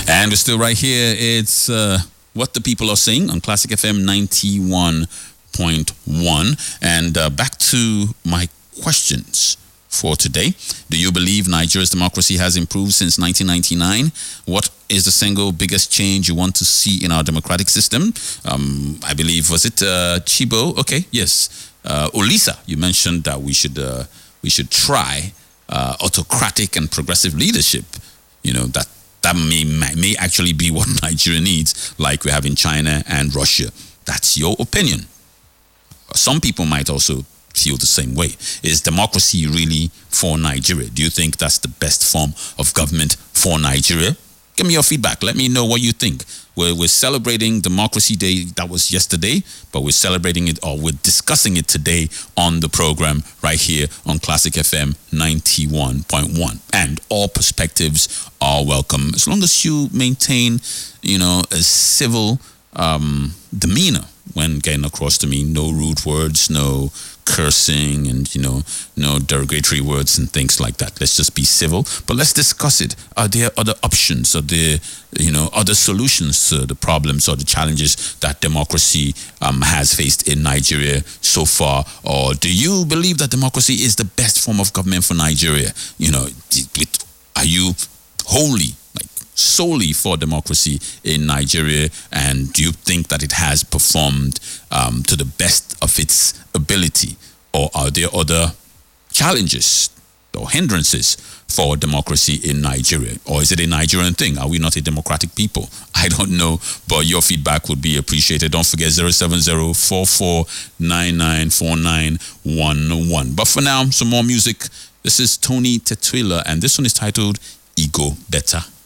And we're still right here. It's What the People Are Saying on Classic FM 91.1. And back to my questions for today. Do you believe Nigeria's democracy has improved since 1999? What is the single biggest change you want to see in our democratic system? I believe, was it Chibo? Okay, yes. Olisa, you mentioned that we should try autocratic and progressive leadership. You know, that may actually be what Nigeria needs, like we have in China and Russia. That's your opinion. Some people might also feel the same way. Is democracy really for Nigeria? Do you think that's the best form of government for Nigeria? Give me your feedback. Let me know what you think. We're celebrating Democracy Day. That was yesterday, but we're celebrating it, or we're discussing it today on the program right here on Classic FM 91.1. And all perspectives are welcome, as long as you maintain, a civil demeanor when getting across to me. No rude words, no cursing, and no derogatory words and things like that. Let's just be civil, but let's discuss it. Are there other options? Are there other solutions to the problems or the challenges that democracy has faced in Nigeria so far? Or do you believe that democracy is the best form of government for Nigeria? Are you wholly, solely for democracy in Nigeria, and do you think that it has performed to the best of its ability? Or are there other challenges or hindrances for democracy in Nigeria? Or is it a Nigerian thing? Are we not a democratic people? I don't know, but your feedback would be appreciated. Don't forget 070-4499-4911. But for now, some more music. This is Tony Tetwila, and this one is titled Ego Better.